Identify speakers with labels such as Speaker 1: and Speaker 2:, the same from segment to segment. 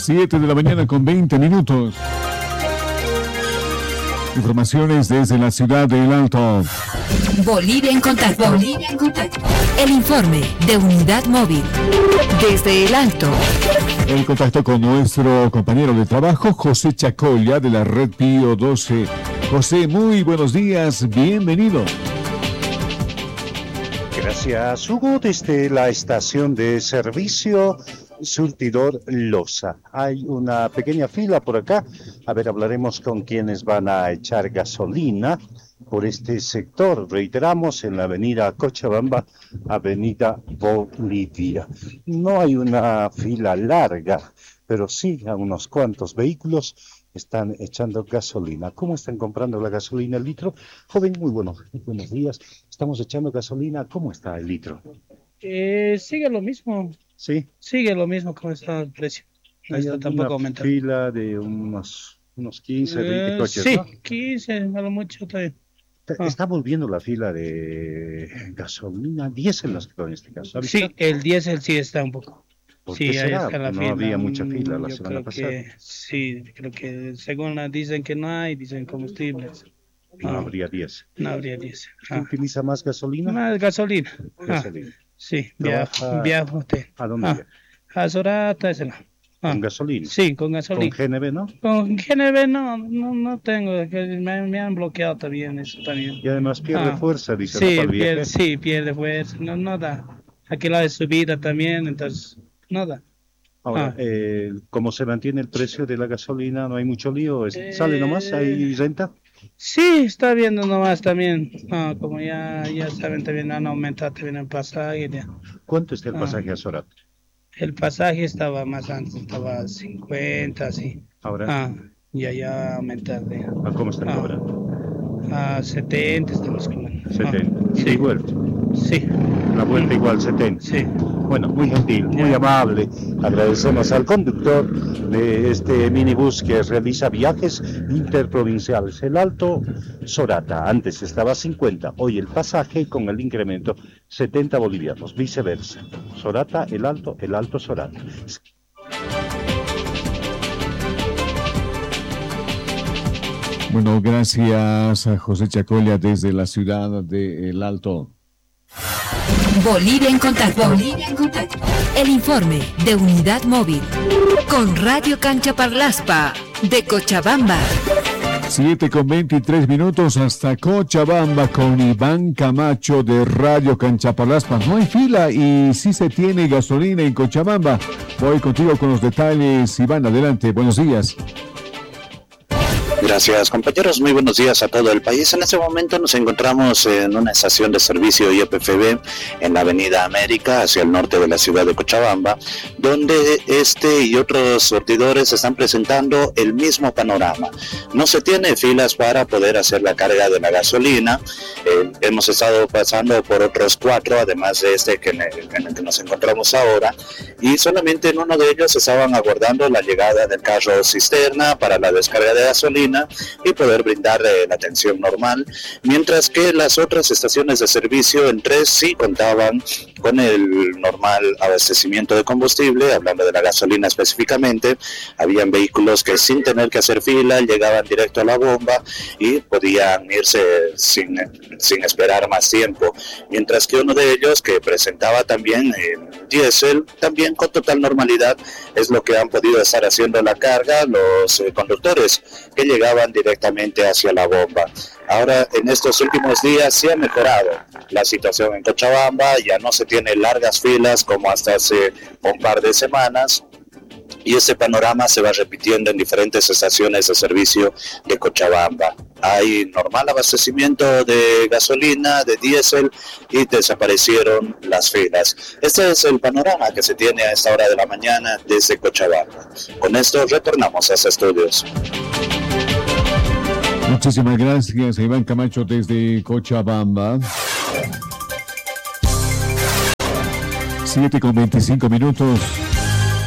Speaker 1: 7 de la mañana con 20 minutos. Informaciones desde la ciudad de El Alto.
Speaker 2: Bolivia en contacto. Bolivia en contacto. El informe de Unidad Móvil desde El Alto.
Speaker 1: El contacto con nuestro compañero de trabajo, José Chacolla, de la red Pío 12. José, muy buenos días, bienvenido.
Speaker 3: Gracias, Hugo, desde la estación de servicio Surtidor Loza. Hay una pequeña fila por acá. A ver, hablaremos con quienes van a echar gasolina por este sector. Reiteramos, en la avenida Cochabamba, avenida Bolivia. No hay una fila larga, pero sí a unos cuantos vehículos están echando gasolina. ¿Cómo están comprando la gasolina el litro? Joven, muy buenos días. Estamos echando gasolina. ¿Cómo está el litro?
Speaker 4: Sigue lo mismo.
Speaker 3: ¿Sí?
Speaker 4: Sigue lo mismo como está el precio. No está tampoco aumentando.
Speaker 3: Fila de unos 15, 20 coches,
Speaker 4: sí,
Speaker 3: ¿no?
Speaker 4: 15, a lo mucho todavía.
Speaker 3: Está volviendo la fila de gasolina, diésel en este caso.
Speaker 4: Sí, el diésel sí está un poco.
Speaker 3: ¿Por
Speaker 4: sí,
Speaker 3: qué será?
Speaker 4: ahí está la
Speaker 3: No
Speaker 4: fila.
Speaker 3: había mucha fila la
Speaker 4: Yo
Speaker 3: semana
Speaker 4: creo
Speaker 3: pasada.
Speaker 4: Sí, creo que según dicen que no hay, dicen combustibles.
Speaker 3: No habría diésel.
Speaker 4: No habría diésel.
Speaker 3: ¿Usted utiliza más gasolina?
Speaker 4: Más gasolina.
Speaker 3: Gasolina.
Speaker 4: Sí, viajo usted.
Speaker 3: ¿A dónde viaja?
Speaker 4: A Sorata, esa.
Speaker 3: ¿Con gasolina?
Speaker 4: Sí, con gasolina.
Speaker 3: ¿Con GNB, no?
Speaker 4: Con GNB no tengo, me han bloqueado también eso también.
Speaker 3: Y además pierde fuerza, dice,
Speaker 4: sí,
Speaker 3: ¿no? Para el viaje.
Speaker 4: Sí, pierde fuerza, no da. Aquí la de subida también, entonces no da.
Speaker 3: Ahora, ¿cómo se mantiene el precio de la gasolina? ¿No hay mucho lío? ¿Sale nomás? ¿Hay renta?
Speaker 4: Sí, está viendo nomás también. Como ya saben, también han aumentado también el pasaje. Ya.
Speaker 3: ¿Cuánto está el pasaje a Sorata?
Speaker 4: El pasaje estaba más antes, estaba 50, así.
Speaker 3: ¿Ahora?
Speaker 4: Ya aumentado.
Speaker 3: ¿A cómo están cobrando?
Speaker 4: A 70 estamos cobrando.
Speaker 3: 70. ¿Y de vuelta?
Speaker 4: Sí.
Speaker 3: La vuelta igual, 70.
Speaker 4: Sí.
Speaker 3: Bueno, muy gentil, muy amable. Agradecemos al conductor de este minibús que realiza viajes interprovinciales. El Alto Sorata, antes estaba 50, hoy el pasaje con el incremento 70 bolivianos, viceversa. Sorata, el Alto Sorata.
Speaker 1: Bueno, gracias a José Chacolla desde la ciudad de El Alto.
Speaker 2: Bolivia en contacto. Bolivia en contacto. El informe de Unidad Móvil con Radio Cancha Parlaspa de Cochabamba.
Speaker 1: 7 con 23 minutos hasta Cochabamba con Iván Camacho de Radio Cancha Parlaspa. No hay fila y sí se tiene gasolina en Cochabamba. Voy contigo con los detalles. Iván, adelante. Buenos días.
Speaker 5: Gracias, compañeros. Muy buenos días a todo el país. En este momento nos encontramos en una estación de servicio YPFB en la Avenida América, hacia el norte de la ciudad de Cochabamba, donde este y otros surtidores están presentando el mismo panorama. No se tiene filas para poder hacer la carga de la gasolina. Hemos estado pasando por otros 4, además de este en el que nos encontramos ahora, y solamente en uno de ellos estaban aguardando la llegada del carro cisterna para la descarga de gasolina y poder brindar la atención normal, mientras que las otras estaciones de servicio en 3 sí contaban con el normal abastecimiento de combustible. Hablando de la gasolina específicamente, habían vehículos que sin tener que hacer fila llegaban directo a la bomba y podían irse sin esperar más tiempo, mientras que uno de ellos, que presentaba también diésel, también con total normalidad es lo que han podido estar haciendo la carga los conductores que llegaban directamente hacia la bomba. Ahora, en estos últimos días sí ha mejorado la situación en Cochabamba, ya no se tiene largas filas como hasta hace un par de semanas, y este panorama se va repitiendo en diferentes estaciones de servicio de Cochabamba. Hay normal abastecimiento de gasolina, de diésel, y desaparecieron las filas. Este es el panorama que se tiene a esta hora de la mañana desde Cochabamba. Con esto retornamos a los estudios.
Speaker 1: Muchísimas gracias a Iván Camacho desde Cochabamba. 7 con 25 minutos.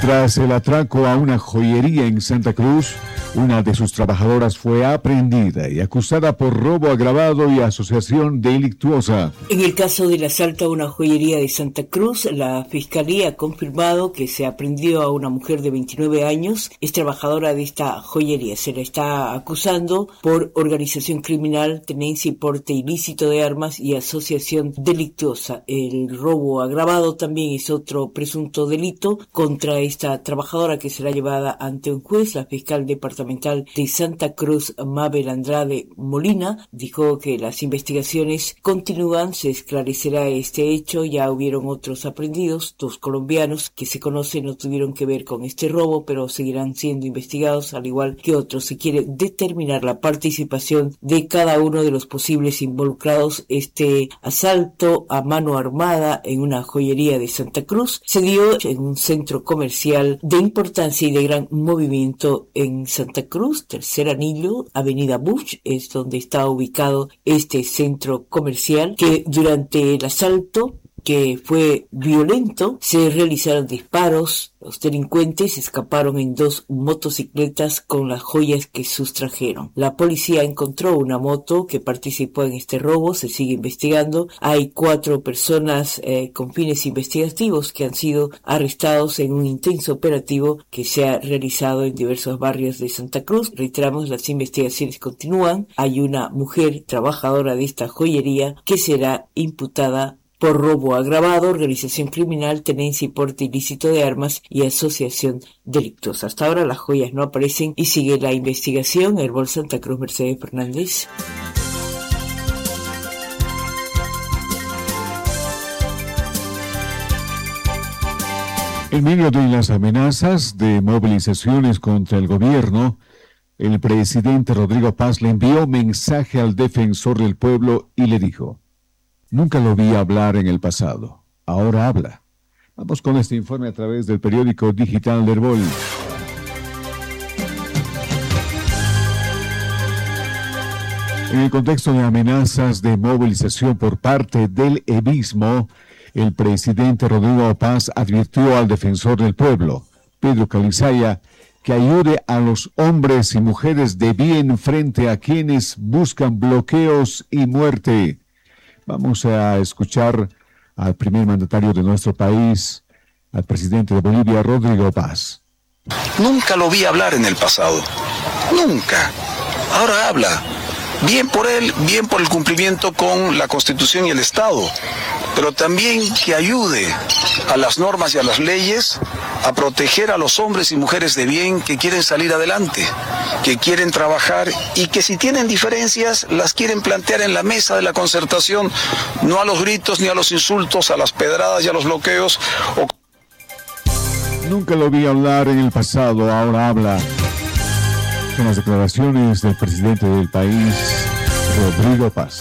Speaker 1: Tras el atraco a una joyería en Santa Cruz, una de sus trabajadoras fue aprehendida y acusada por robo agravado y asociación delictuosa.
Speaker 6: En el caso del asalto a una joyería de Santa Cruz, la Fiscalía ha confirmado que se aprehendió a una mujer de 29 años, es trabajadora de esta joyería. Se la está acusando por organización criminal, tenencia y porte ilícito de armas y asociación delictuosa. El robo agravado también es otro presunto delito contra esta trabajadora, que será llevada ante un juez. La fiscal departamental de Santa Cruz, Mabel Andrade Molina, dijo que las investigaciones continúan, se esclarecerá este hecho. Ya hubieron otros aprehendidos, 2 colombianos que se conocen no tuvieron que ver con este robo, pero seguirán siendo investigados, al igual que otros. Se quiere determinar la participación de cada uno de los posibles involucrados. Este asalto a mano armada en una joyería de Santa Cruz se dio en un centro comercial de importancia y de gran movimiento en Santa Cruz, tercer anillo, Avenida Bush, es donde está ubicado este centro comercial, que durante el asalto, que fue violento, se realizaron disparos. Los delincuentes escaparon en 2 motocicletas con las joyas que sustrajeron. La policía encontró una moto que participó en este robo, se sigue investigando. Hay 4 personas con fines investigativos que han sido arrestados en un intenso operativo que se ha realizado en diversos barrios de Santa Cruz. Reiteramos, las investigaciones continúan. Hay una mujer trabajadora de esta joyería que será imputada por robo agravado, organización criminal, tenencia y porte ilícito de armas y asociación delictuosa. Hasta ahora las joyas no aparecen y sigue la investigación. Herbol Santa Cruz, Mercedes Fernández.
Speaker 1: En medio de las amenazas de movilizaciones contra el gobierno, el presidente Rodrigo Paz le envió mensaje al defensor del pueblo y le dijo: nunca lo vi hablar en el pasado, ahora habla. Vamos con este informe a través del periódico digital de Herbol. En el contexto de amenazas de movilización por parte del EVISMO, el presidente Rodrigo Paz advirtió al defensor del pueblo, Pedro Calizaya, que ayude a los hombres y mujeres de bien frente a quienes buscan bloqueos y muerte. Vamos a escuchar al primer mandatario de nuestro país, al presidente de Bolivia, Rodrigo Paz.
Speaker 7: Nunca lo vi hablar en el pasado. Nunca. Ahora habla. Bien por él, bien por el cumplimiento con la Constitución y el Estado, pero también que ayude a las normas y a las leyes a proteger a los hombres y mujeres de bien que quieren salir adelante, que quieren trabajar y que si tienen diferencias las quieren plantear en la mesa de la concertación, no a los gritos ni a los insultos, a las pedradas y a los bloqueos.
Speaker 1: Nunca lo vi hablar en el pasado, ahora habla. Son las declaraciones del presidente del país, Rodrigo Paz.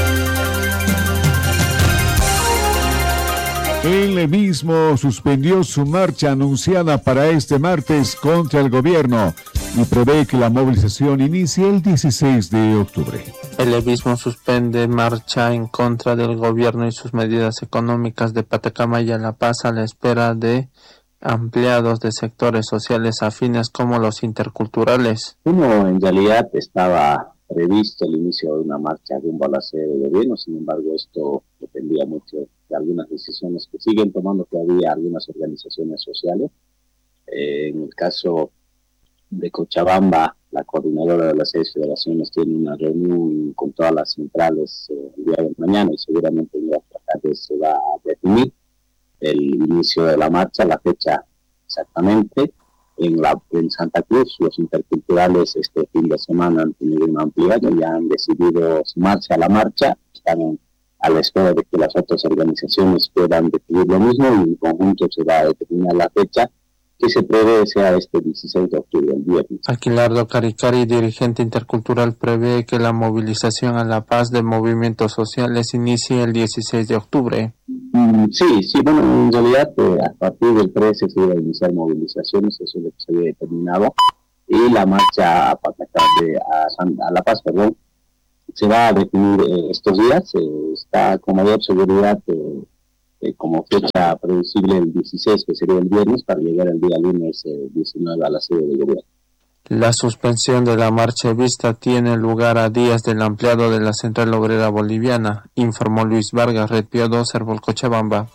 Speaker 1: El mismo suspendió su marcha anunciada para este martes contra el gobierno y prevé que la movilización inicie el 16 de octubre.
Speaker 8: El levismo suspende marcha en contra del gobierno y sus medidas económicas de Patacama y La Paz a la espera de ampliados de sectores sociales afines como los interculturales.
Speaker 9: Uno, en realidad estaba previsto el inicio de una marcha rumbo a la sede de gobierno, sin embargo esto dependía mucho de algunas decisiones que siguen tomando todavía algunas organizaciones sociales. En el caso de Cochabamba, la coordinadora de las 6 federaciones tiene una reunión con todas las centrales el día de mañana y seguramente en la tarde se va a definir el inicio de la marcha, la fecha exactamente. En Santa Cruz, los interculturales este fin de semana han tenido un ampliado, ya han decidido sumarse a la marcha, están a la espera de que las otras organizaciones puedan decidir lo mismo y en conjunto se va a determinar la fecha que se prevé sea este 16 de octubre, el viernes.
Speaker 8: Aquilardo Caricari, dirigente intercultural, prevé que la movilización a La Paz de movimientos sociales inicie el 16 de octubre.
Speaker 9: Sí, bueno, en realidad a partir del 13 se iban a iniciar movilizaciones, eso es lo que se había determinado, y la marcha a La Paz, se va a definir estos días, está con mayor seguridad como fecha previsible el 16, que sería el viernes, para llegar el día lunes 19 a la sede del gobierno.
Speaker 8: La suspensión de la marcha vista tiene lugar a días del ampliado de la Central Obrera Boliviana, informó Luis Vargas, Red Pío 2, Herbol, Cochabamba.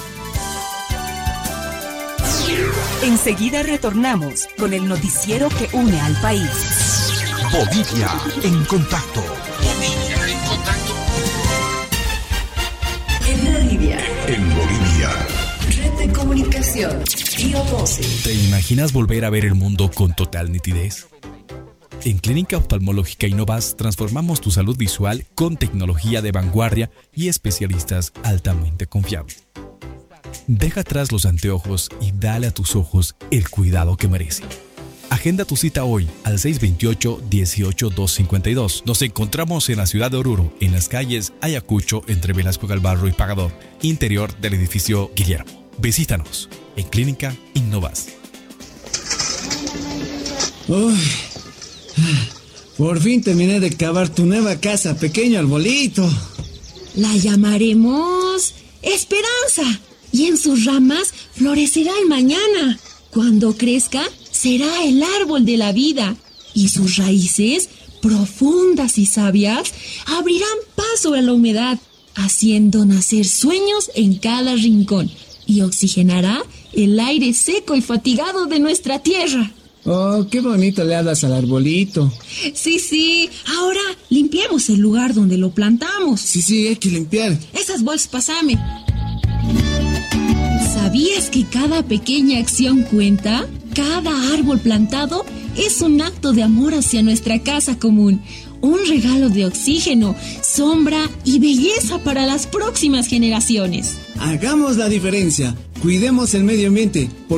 Speaker 2: Enseguida retornamos con el noticiero que une al país.
Speaker 10: Bolivia en contacto.
Speaker 2: En Bolivia.
Speaker 10: En Bolivia.
Speaker 2: Red de comunicación. Tío 12.
Speaker 10: ¿Te imaginas volver a ver el mundo con total nitidez? En Clínica Oftalmológica Innovas transformamos tu salud visual con tecnología de vanguardia y especialistas altamente confiables. Deja atrás los anteojos y dale a tus ojos el cuidado que merecen. Agenda tu cita hoy al 628-18252. Nos encontramos en la ciudad de Oruro, en las calles Ayacucho, entre Velasco Galvarro y Pagador, interior del edificio Guillermo. Visítanos en Clínica Innovas.
Speaker 11: Uy, por fin terminé de cavar tu nueva casa, pequeño arbolito.
Speaker 12: La llamaremos Esperanza y en sus ramas florecerá el mañana. Cuando crezca, será el árbol de la vida y sus raíces, profundas y sabias, abrirán paso a la humedad, haciendo nacer sueños en cada rincón y oxigenará el aire seco y fatigado de nuestra tierra.
Speaker 11: Oh, qué bonito le hablas al arbolito.
Speaker 12: Sí, ahora limpiemos el lugar donde lo plantamos.
Speaker 11: Sí, hay que limpiar.
Speaker 12: Esas bolsas, pásame. ¿Sabías que cada pequeña acción cuenta? Cada árbol plantado es un acto de amor hacia nuestra casa común, un regalo de oxígeno, sombra y belleza para las próximas generaciones.
Speaker 11: Hagamos la diferencia, cuidemos el medio ambiente,